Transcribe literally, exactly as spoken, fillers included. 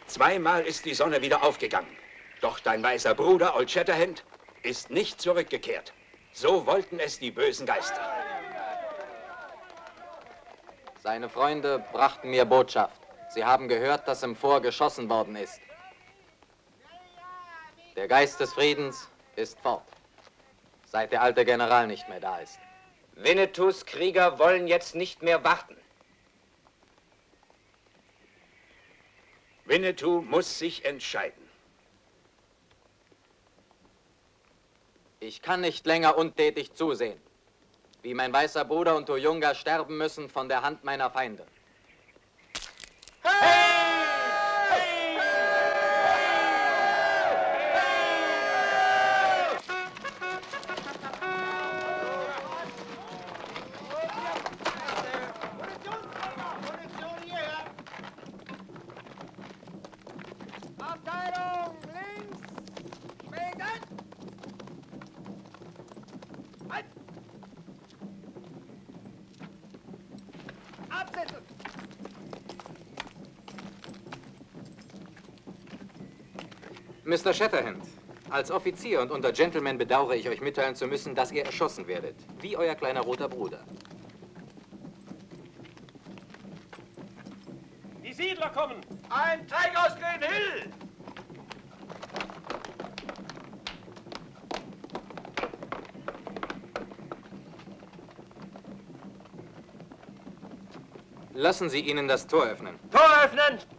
Zweimal ist die Sonne wieder aufgegangen. Doch dein weißer Bruder, Old Shatterhand, ist nicht zurückgekehrt. So wollten es die bösen Geister. Seine Freunde brachten mir Botschaft. Sie haben gehört, dass im Fort geschossen worden ist. Der Geist des Friedens ist fort, seit der alte General nicht mehr da ist. Winnetous Krieger wollen jetzt nicht mehr warten. Winnetou muss sich entscheiden. Ich kann nicht länger untätig zusehen, wie mein weißer Bruder und Tuyunga sterben müssen von der Hand meiner Feinde. Abteilung links, schwingen! Halt! Absetzen! Mister Shatterhand, als Offizier und unter Gentlemen bedauere ich euch mitteilen zu müssen, dass ihr erschossen werdet, wie euer kleiner roter Bruder. Die Siedler kommen! Ein Teig aus Green Hill! Lassen Sie ihnen das Tor öffnen. Tor öffnen!